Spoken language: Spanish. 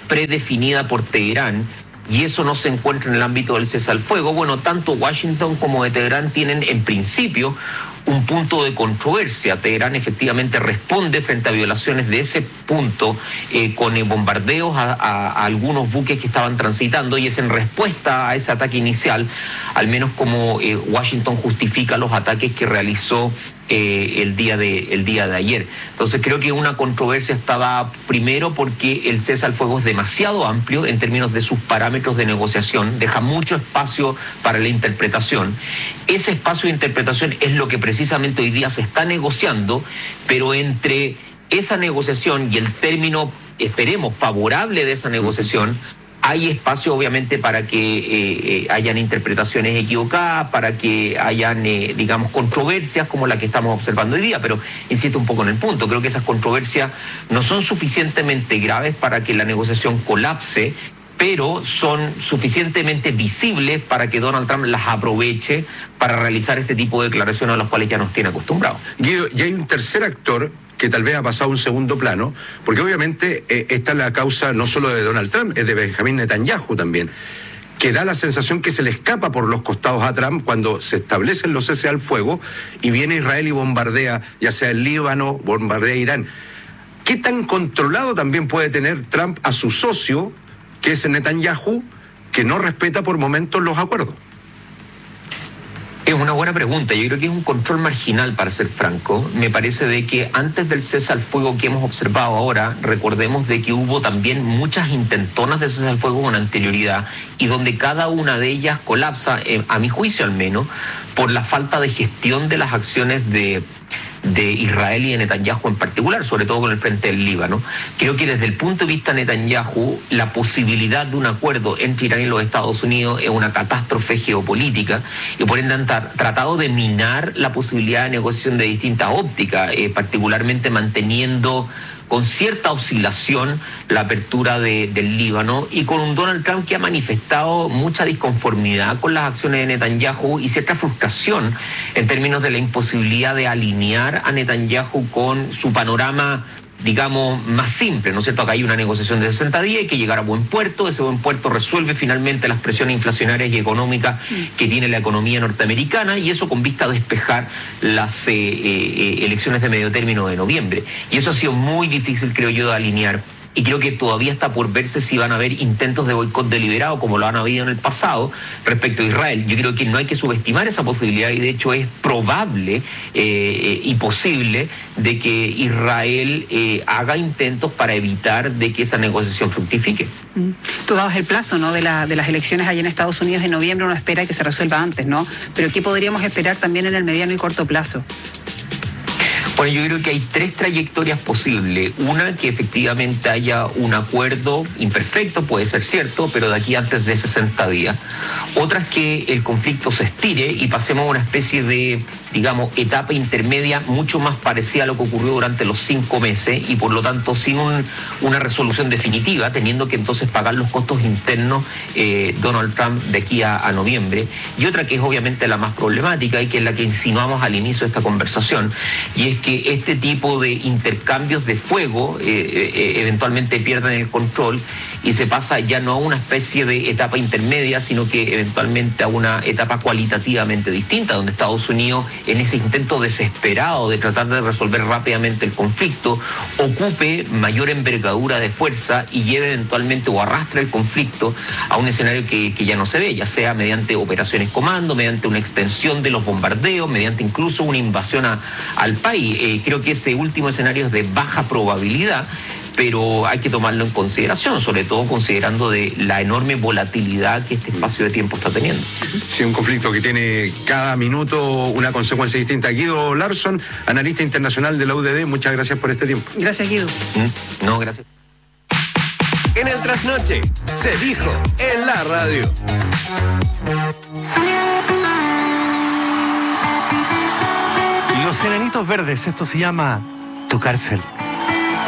predefinida por Teherán, y eso no se encuentra en el ámbito del cese al fuego, bueno, tanto Washington como de Teherán tienen en principio un punto de controversia. Teherán efectivamente responde frente a violaciones de ese punto con bombardeos a algunos buques que estaban transitando, y es en respuesta a ese ataque inicial, al menos como Washington justifica los ataques que realizó el día de ayer. Entonces creo que una controversia estaba primero porque el cese al fuego es demasiado amplio en términos de sus parámetros de negociación, deja mucho espacio para la interpretación. Ese espacio de interpretación es lo que precisamente hoy día se está negociando, pero entre esa negociación y el término, esperemos, favorable de esa negociación, hay espacio obviamente para que hayan interpretaciones equivocadas, para que hayan, digamos, controversias como la que estamos observando hoy día, pero insisto un poco en el punto, creo que esas controversias no son suficientemente graves para que la negociación colapse, pero son suficientemente visibles para que Donald Trump las aproveche para realizar este tipo de declaraciones a las cuales ya nos tiene acostumbrados. Guido, y hay un tercer actor que tal vez ha pasado a un segundo plano, porque obviamente esta es la causa no solo de Donald Trump, es de Benjamín Netanyahu también, que da la sensación que se le escapa por los costados a Trump cuando se establecen los cese al fuego y viene Israel y bombardea, ya sea el Líbano, bombardea Irán. ¿Qué tan controlado también puede tener Trump a su socio, que es Netanyahu, que no respeta por momentos los acuerdos? Es una buena pregunta. Yo creo que es un control marginal, para ser franco. Me parece de que antes del cese al fuego que hemos observado ahora, recordemos de que hubo también muchas intentonas de cese al fuego con anterioridad, y donde cada una de ellas colapsa, a mi juicio al menos, por la falta de gestión de las acciones de Israel y de Netanyahu en particular, sobre todo con el frente del Líbano. Creo que desde el punto de vista de Netanyahu, la posibilidad de un acuerdo entre Irán y los Estados Unidos es una catástrofe geopolítica, y por ende han tratado de minar la posibilidad de negociación de distintas ópticas, particularmente manteniendo con cierta oscilación la apertura del Líbano, y con un Donald Trump que ha manifestado mucha disconformidad con las acciones de Netanyahu y cierta frustración en términos de la imposibilidad de alinear a Netanyahu con su panorama, digamos, más simple, ¿no es cierto? Acá hay una negociación de 60 días, hay que llegar a buen puerto, ese buen puerto resuelve finalmente las presiones inflacionarias y económicas que tiene la economía norteamericana, y eso con vista a despejar las elecciones de medio término de noviembre. Y eso ha sido muy difícil, creo yo, de alinear. Y creo que todavía está por verse si van a haber intentos de boicot deliberado, como lo han habido en el pasado, respecto a Israel. Yo creo que no hay que subestimar esa posibilidad, y de hecho es probable y posible de que Israel haga intentos para evitar de que esa negociación fructifique. Tú dabas el plazo, ¿no?, de las elecciones allá en Estados Unidos en noviembre. Uno espera que se resuelva antes, ¿no? Pero ¿qué podríamos esperar también en el mediano y corto plazo? Bueno, yo creo que hay tres trayectorias posibles. Una, que efectivamente haya un acuerdo imperfecto, puede ser cierto, pero de aquí antes de 60 días. Otra es que el conflicto se estire y pasemos a una especie de, digamos, etapa intermedia mucho más parecida a lo que ocurrió durante los 5 meses, y por lo tanto sin una resolución definitiva, teniendo que entonces pagar los costos internos Donald Trump de aquí a noviembre. Y otra, que es obviamente la más problemática y que es la que insinuamos al inicio de esta conversación, y es que este tipo de intercambios de fuego eventualmente pierden el control y se pasa ya no a una especie de etapa intermedia, sino que eventualmente a una etapa cualitativamente distinta, donde Estados Unidos, en ese intento desesperado de tratar de resolver rápidamente el conflicto, ocupe mayor envergadura de fuerza y lleve eventualmente o arrastre el conflicto a un escenario que ya no se ve, ya sea mediante operaciones comando, mediante una extensión de los bombardeos, mediante incluso una invasión al país. Creo que ese último escenario es de baja probabilidad, pero hay que tomarlo en consideración, sobre todo considerando de la enorme volatilidad que este espacio de tiempo está teniendo. Sí, un conflicto que tiene cada minuto una consecuencia distinta. Guido Larsson, analista internacional de la UDD, muchas gracias por este tiempo. Gracias, Guido. No, gracias. En el Trasnoche se dijo en la radio. Los Enanitos Verdes, esto se llama Tu Cárcel.